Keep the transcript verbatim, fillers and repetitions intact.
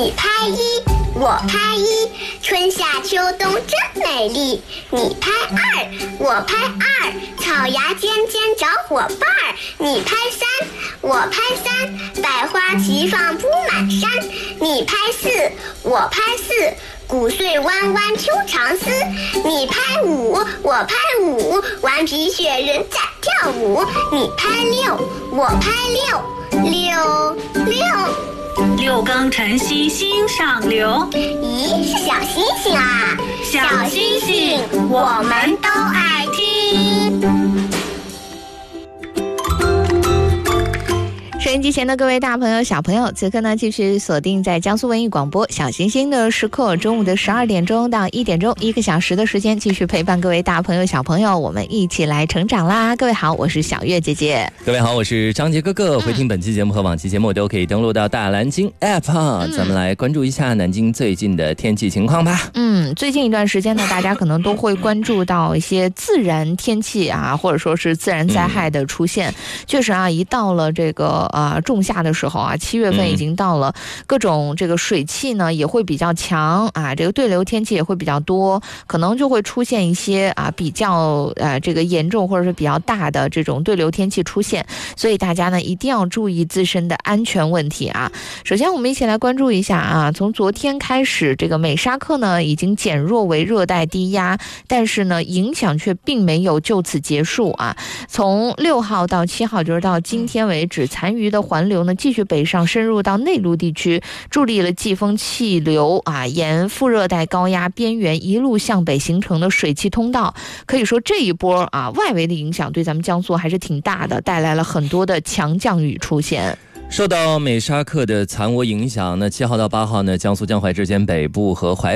你拍一，我拍一，春夏秋冬真美丽。你拍二，我拍二，草芽尖尖找伙伴儿。你拍三，我拍三，百花齐放铺满山。你拍四，我拍四，谷穗弯弯秋长丝。你拍五，我拍五，顽皮雪人在跳舞。你拍六，我拍六，六六六更晨曦心上流。 咦，是小星星啊！ 小星星，我们都爱听。 收音机前的各位大朋友小朋友，此刻呢继续锁定在江苏文艺广播小星星的时刻，中午的十二点钟到一点钟，一个小时的时间继续陪伴各位大朋友小朋友，我们一起来成长啦。各位好，我是小月姐姐。 各位好，我是张杰哥哥。回听本期节目和往期节目都可以登录到大蓝鲸 App、嗯、咱们来关注一下南京最近的天气情况吧。 嗯，最近一段时间呢，大家可能都会关注到一些自然天气啊，或者说是自然灾害的出现。嗯、确实啊，一到了这个啊，仲夏的时候啊，七月份已经到了，各种这个水汽呢也会比较强啊，这个对流天气也会比较多，可能就会出现一些啊比较呃这个严重或者是比较大的这种对流天气出现，所以大家呢一定要注意自身的安全问题啊。首先，我们一起来关注一下啊，从昨天开始，这个美沙克呢已经减弱为热带低压，但是呢影响却并没有就此结束啊。从六号到七号，就是到今天为止，残余的环流呢继续北上深入到内陆地区，助力了季风气流啊沿副热带高压边缘一路向北形成的水汽通道。可以说这一波啊外围的影响对咱们江苏还是挺大的，带来了很多的强降雨出现。 受到美沙克的残涡影响，那七号到八号呢，江苏江淮之间北部和淮